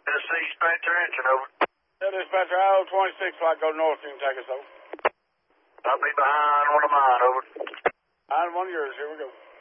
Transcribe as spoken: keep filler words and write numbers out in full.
This is Dispatcher Engine, over. Yeah, dispatcher, I O twenty-six, flight go north, you can take us over. I'll be behind one of mine, over. Behind one of yours, here we go.